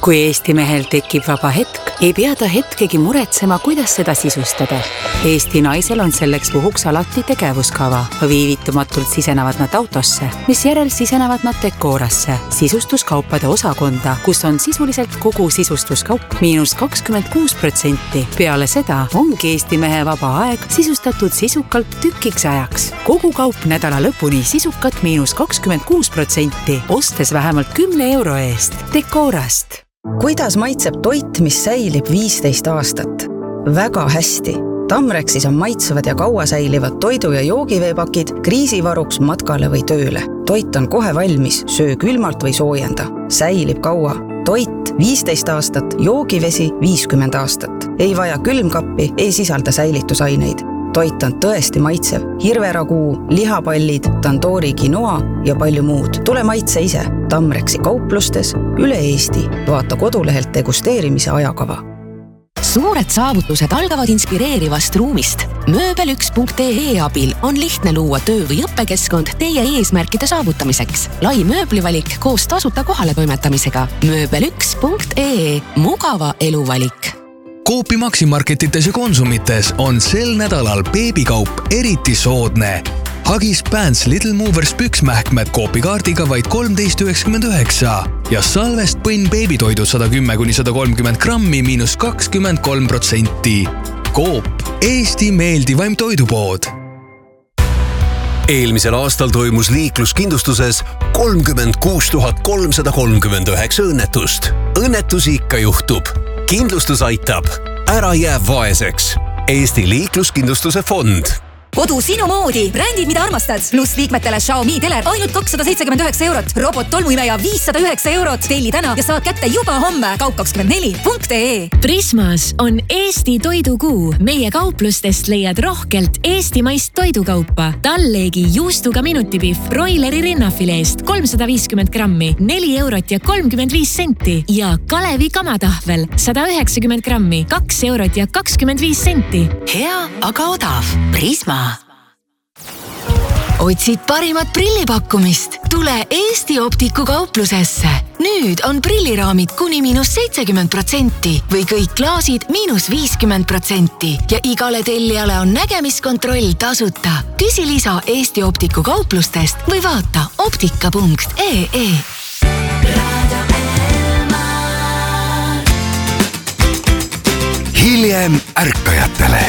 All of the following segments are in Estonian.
Kui Eesti mehel tekib vaba hetk, ei pea ta hetkegi muretsema, kuidas seda sisustada. Eesti naisel on selleks puhuks alati tegevuskava. Viivitumatult sisenevad nad autosse, mis järel sisenevad nad Decorasse, sisustuskaupade osakonda, kus on sisuliselt kogu sisustuskaup -26%. Peale seda ongi Eesti mehe vaba aeg sisustatud sisukalt tükiks ajaks. Kogu kaup nädala lõpuni sisukat -26%, ostes vähemalt 10 euro eest. Decorast. Kuidas maitseb toit, mis säilib 15 aastat? Väga hästi. Tamrexis on maitsevad ja kaua säilivad toidu- ja joogiveepakid kriisivaruks matkale või tööle. Toit on kohe valmis, söö külmalt või soojenda. Säilib kaua. Toit 15 aastat, joogivesi 50 aastat. Ei vaja külmkappi, ei sisalda säilitusaineid. Toit on tõesti maitsev. Hirveraguu, lihapallid, tandoori quinoa ja palju muud. Tule maitse ise. Tamrexi kauplustes üle Eesti. Vaata kodulehelt degusteerimise ajakava. Suured saavutused algavad inspireerivast ruumist. Mööbel1.ee abil on lihtne luua töö- või õppekeskkond teie eesmärkide saavutamiseks. Lai mööblivalik koos tasuta kohale toimetamisega. Mööbel1.ee. Mugava eluvalik. Coopi Maximarketites ja Konsumites on sel nädalal beebikaup eriti soodne. Huggies Pants Little Movers püksmähkmed Coopi kaardiga vaid 13,99 ja Salvest põnn beebitoidud 110–130 grammi -23%. Coop, Eesti meeldivaim toidupood. Eelmisel aastal toimus liikluskindlustuses 36 339 õnnetust. Õnnetusi ikka juhtub. Kindlustus aitab. Ära jää vaeseks. Eesti liikluskindlustuse fond. Kodu sinu moodi. Brändid, mida armastad. Plus liikmetele Xiaomi teler ainult 279 eurot. Robot tolmuimeja 509 eurot. Telli täna ja saad kätte juba homme. Kaup24.ee. Prismas on Eesti toidukuu. Meie kauplustest leiad rohkelt eestimaist toidukaupa. Talleegi juustuga minutipihv broileri rinnafileest 350 grammi, 4 eurot ja 35 senti. Ja Kalevi kamatahvel 190 grammi, 2 eurot ja 25 senti. Hea, aga odav. Prisma. Otsid parimat prillipakkumist? Tule Eesti Optiku kauplusesse. Nüüd on prilliraamid kuni -70% või kõik klaasid -50% ja igale tellijale on nägemiskontroll tasuta. Küsi lisa Eesti Optiku kauplustest või vaata optika.ee. Hiljem ärkajatele.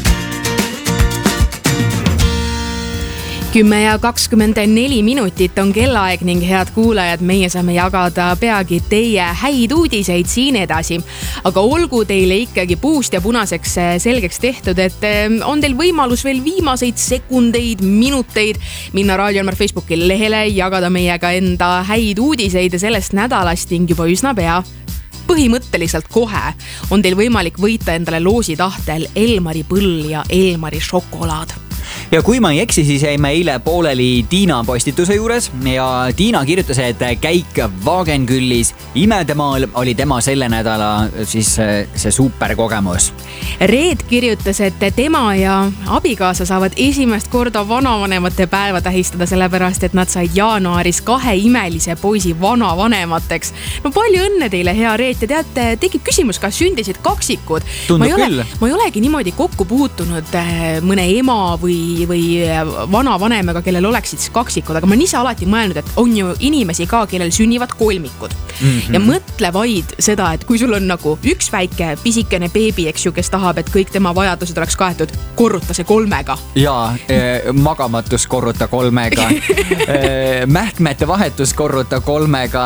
10:24 minutit on kellaaeg ning head kuulajad, meie saame jagada peagi teie häid uudiseid siin edasi. Aga olgu teile ikkagi puust ja punaseks selgeks tehtud, et on teil võimalus veel viimaseid sekundeid, minuteid minna Raadio Elmar Facebooki lehele, jagada meiega enda häid uudiseid sellest nädalast ning juba üsna pea. Põhimõtteliselt kohe on teil võimalik võita endale loosi tahtel Elmari põll ja Elmari šokolaad. Ja kui ma ei eksi, siis jäime eile pooleli Tiina postituse juures ja Tiina kirjutas, et käik Wagenküllis Imedemaal oli tema selle nädala siis see super kogemus. Reet kirjutas, et tema ja abikaasa saavad esimest korda vanavanemate päeva tähistada, sellepärast et nad said jaanuaris 2 imelise poisi vanavanemateks. No palju õnne teile, hea Reet, ja teate, tekib küsimus, kas sündisid kaksikud. Ma ei olegi niimoodi kokku puutunud mõne ema või vanavanemaga, kellel oleksid siis kaksikud, aga ma olen ise alati mõelnud, et on ju inimesi ka, kellel sünnivad kolmikud. Ja mõtle vaid seda, et kui sul on nagu üks väike pisikene beebi, eks ju, kes tahab, et kõik tema vajadused oleks kaetud, korruta see 3-ga. Jaa, magamatus korruta 3-ga, mähkmete vahetus korruta 3-ga.